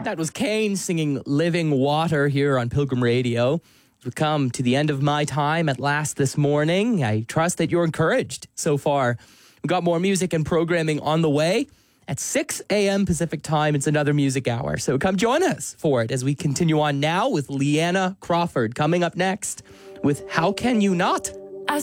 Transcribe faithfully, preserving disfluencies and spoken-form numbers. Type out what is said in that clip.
That was Kane singing Living Water here on Pilgrim Radio. We've come to the end of my time at last this morning. I trust that you're encouraged so far. We've got more music and programming on the way. At six a.m. Pacific time, it's another music hour. So come join us for it as we continue on now with Leanna Crawford coming up next with How Can You Not?